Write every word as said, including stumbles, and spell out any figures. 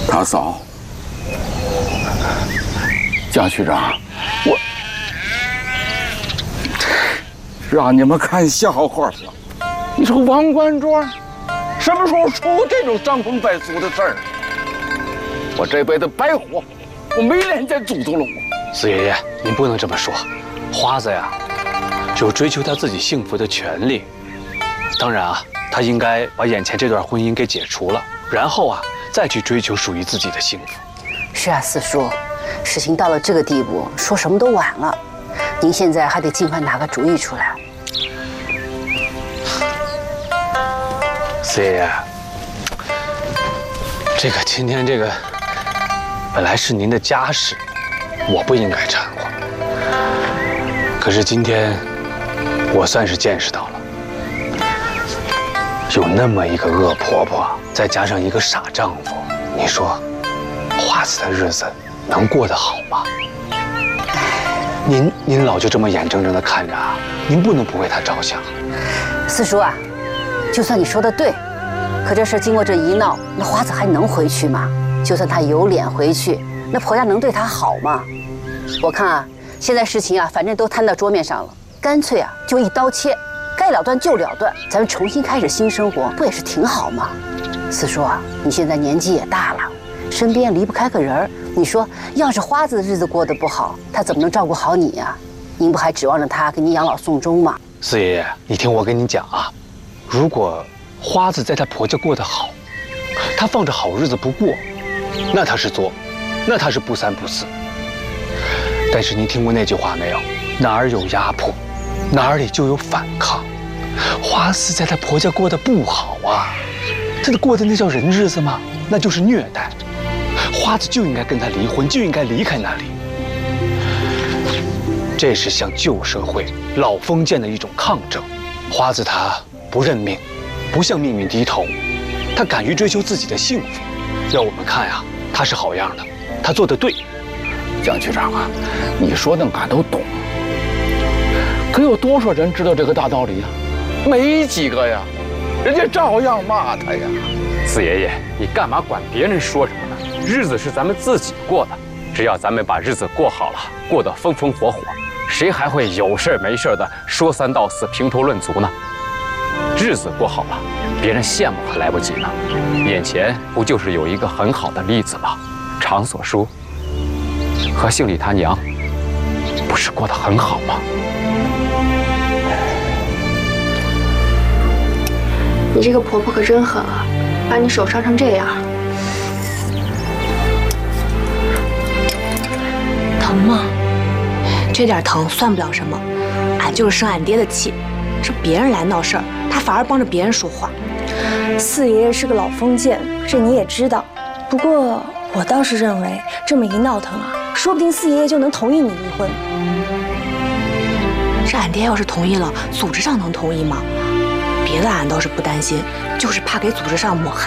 大嫂，贾区长，我让你们看笑话了。你说王冠庄什么时候出这种伤风败俗的事儿？我这辈子白活，我没脸再祖宗了我。 四爷爷，您不能这么说。花子呀，有追求他自己幸福的权利。当然啊，他应该把眼前这段婚姻给解除了，然后啊，再去追求属于自己的幸福。 是啊，四叔，事情到了这个地步，说什么都晚了。您现在还得尽快拿个主意出来。 四爷爷，这个今天这个本来是您的家事，我不应该掺和。可是今天，我算是见识到了，有那么一个恶婆婆，再加上一个傻丈夫，你说，花子的日子能过得好吗？您您老就这么眼睁睁地看着啊，您不能不为她着想。 四叔啊，就算你说的对，可这事经过这一闹，那花子还能回去吗？就算她有脸回去，那婆家能对她好吗？我看啊，现在事情啊，反正都摊到桌面上了，干脆啊就一刀切，该了断就了断，咱们重新开始新生活，不也是挺好吗？四叔啊，你现在年纪也大了，身边离不开个人儿，你说要是花子的日子过得不好，她怎么能照顾好你呀？您不还指望着她给你养老送终吗？ 四爷爷，你听我跟你讲啊，如果花子在她婆家过得好，她放着好日子不过，那她是作，那她是不三不四。但是您听过那句话没有？哪儿有压迫，哪里就有反抗。花子在她婆家过得不好啊，她过的那叫人日子吗？那就是虐待。花子就应该跟他离婚，就应该离开那里。这是向旧社会老封建的一种抗争。花子她不认命，不向命运低头，她敢于追求自己的幸福。要我们看呀，她是好样的，她做得对。 蒋局长啊，你说的俺都懂，可有多少人知道这个大道理呀？没几个呀，人家照样骂他呀。 四爷爷，你干嘛管别人说什么呢？日子是咱们自己过的，只要咱们把日子过好了，过得风风火火，谁还会有事没事的说三道四、评头论足呢？日子过好了，别人羡慕还来不及呢。眼前不就是有一个很好的例子吗？常所书和姓李他娘，不是过得很好吗？ 你这个婆婆可真狠啊，把你手伤成这样。 疼吗？这点疼算不了什么，俺就是生俺爹的气。这别人来闹事儿，他反而帮着别人说话。 四爷爷是个老封建，这你也知道。不过我倒是认为，这么一闹腾啊，说不定四爷爷就能同意你离婚。 这俺爹要是同意了，组织上能同意吗？别的俺倒是不担心，就是怕给组织上抹黑。